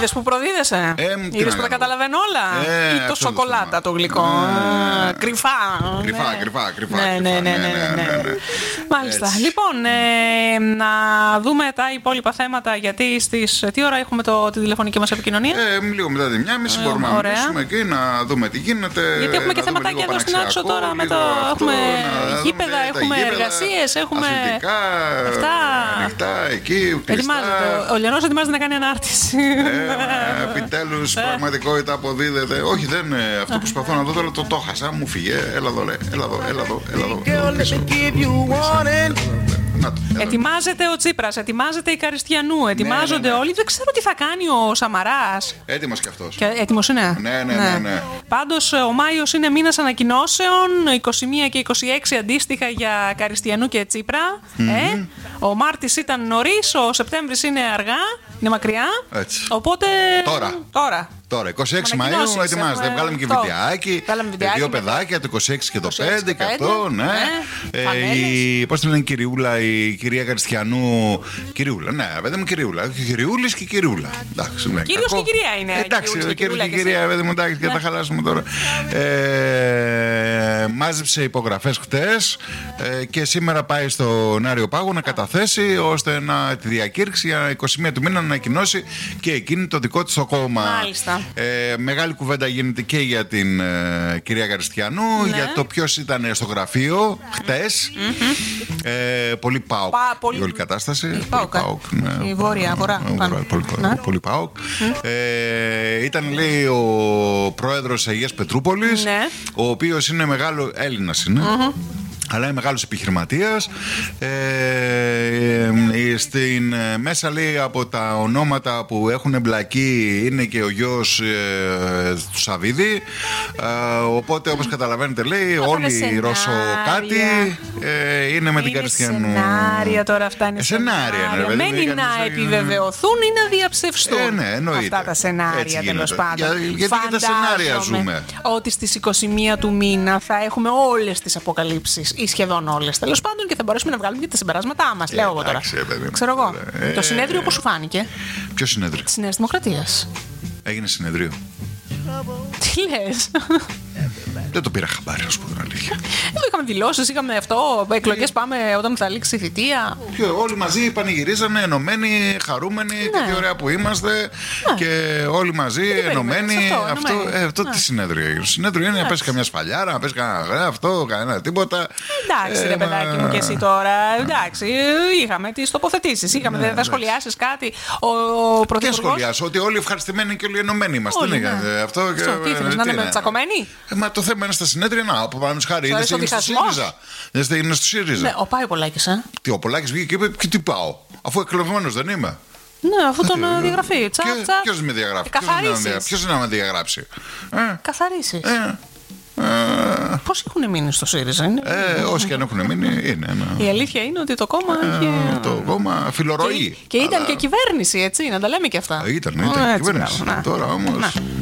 Είδες που προδίδεσαι. Είδες που τα καταλαβαίνω όλα. Ή το σοκολάτα το γλυκό. Κρυφά. Ναι. Μάλιστα. Λοιπόν, να δούμε τα υπόλοιπα θέματα, γιατί στις. Τι ώρα έχουμε τη τηλεφωνική μας επικοινωνία? Λίγο μετά τη 1:30 μπορούμε να μιλήσουμε εκεί, να δούμε τι γίνεται. Γιατί έχουμε και θεματάκια εδώ στην άξο τώρα. Έχουμε γήπεδα, έχουμε εργασίες, έχουμε. Ανοιχτά εκεί. Ο Λιανός ετοιμάζεται να κάνει ανάρτηση. Επιτέλους, πραγματικότητα αποδίδεται. Όχι, δεν. Αυτό που προσπαθώ να δω τώρα το χάσα. Μου φύγε. Έλα εδώ. Ετοιμάζεται ο Τσίπρας, ετοιμάζεται η Καριστιανού, ετοιμάζονται όλοι. Δεν ξέρω τι θα κάνει ο Σαμαράς. Έτοιμος κι αυτός. Έτοιμος είναι. Ναι. Πάντως ο Μάιος είναι μήνας ανακοινώσεων, 21 και 26 αντίστοιχα για Καριστιανού και Τσίπρα. Ο Μάρτης ήταν νωρίς, ο Σεπτέμβρης είναι αργά, είναι μακριά. Έτσι. Οπότε. Τώρα, 26 Μαΐου ετοιμάζεται. Βγάλαμε και βιντεάκι. Δύο παιδάκια, το 26 και το 5 και αυτό, ναι. Πώς τη λένε Κυριούλα, η κυρία Καριστιανού. Κυριούλα, ναι, παιδί μου Κυριούλα. Κυριούλης και Κυριούλα. Κύριος και κυρία είναι. Εντάξει, κύριος και κυρία, παιδί μου, εντάξει, και τα χαλάσουμε τώρα. Μάζεψε υπογραφές χτες και σήμερα πάει στον Άριο Πάγο να καταθέσει ώστε να τη διακήρυξει για 21 του μήνα να ανακοινώσει και εκείνη το δικό της το κόμμα. Μάλιστα. Μεγάλη κουβέντα γίνεται και για την κυρία Καριστιανού, για το ποιος ήταν στο γραφείο χτες. Πολύ ΠΑΟΚ η όλη κατάσταση. Η βόρεια, βορρά. Πολύ ΠΑΟΚ. Ήταν, λέει, ο πρόεδρος Αγίας Πετρούπολης, ο οποίος είναι μεγάλο Έλληνας είναι. Αλλά είναι μεγάλος επιχειρηματίας. Στην μέσα, λέει, από τα ονόματα που έχουν εμπλακεί είναι και ο γιος του Σαββίδη. Οπότε, όπως καταλαβαίνετε, λέει, όλοι οι Ρώσο κάτι είναι με την Καριστιανού. Είναι σενάρια τώρα αυτά, είναι σενάρια. Μένει να επιβεβαιωθούν ή να διαψευστούν αυτά τα σενάρια, τέλος πάντων. Γιατί και τα σενάρια ζούμε. Ότι στις 21 του μήνα θα έχουμε όλες τις αποκαλύψεις, ή σχεδόν όλες, τέλος πάντων, και θα μπορέσουμε να βγάλουμε και τα συμπεράσματά μας. Λέω εγώ τώρα. Ξέρω εγώ. Το συνέδριο πώς σου φάνηκε? Ποιο συνέδριο? Της Νέας Δημοκρατίας. Έγινε συνέδριο. Τι λες? Δεν το πήρα χαμπάρι, να σου πω την αλήθεια. Εδώ είχαμε δηλώσεις, είχαμε αυτό, εκλογές πάμε όταν θα λήξει η θητεία. Όλοι μαζί πανηγυρίζανε, ενωμένοι, χαρούμενοι, τι ωραία που είμαστε. Και όλοι μαζί ενωμένοι. Αυτό τι συνέδριο είναι? Συνέδριο είναι να πέσει καμιά σφαλιάρα, να πέσει κανένα αυτό, κανένα τίποτα. Εντάξει, ρε παιδάκι μου, και εσύ τώρα. Εντάξει, είχαμε τις τοποθετήσεις. Δεν θα σχολιάσεις κάτι? Ο Πρωθυπουργός. Τι σχολιάσω? Ότι όλοι ευχαριστημένοι και όλοι ενωμένοι είμαστε. Αυτό. Τι ήθελες, να είναι τσακωμένοι? Μα το θέμα είναι στα συνέδρια, να, από πάνω χάρη. Είναι στο ΣΥΡΙΖΑ. Είναι στο ΣΥΡΙΖΑ. Ναι, πάει ο Πολάκης, Τι, ο Πολάκης βγήκε και είπε, και τι πάω, αφού εκλογμένος δεν είμαι. Ναι, αφού τον διαγραφεί. Ποιος με διαγράφει? Ποιος είναι να με διαγράψει? Καθαρίσεις. Πώς έχουν μείνει στο ΣΥΡΙΖΑ? Όσοι και αν έχουν μείνει είναι. Η αλήθεια είναι ότι το κόμμα είχε. Το κόμμα φιλορροεί. Και ήταν και κυβέρνηση, έτσι, να τα λέμε και αυτά. Ήταν κυβέρνηση. Τώρα όμως.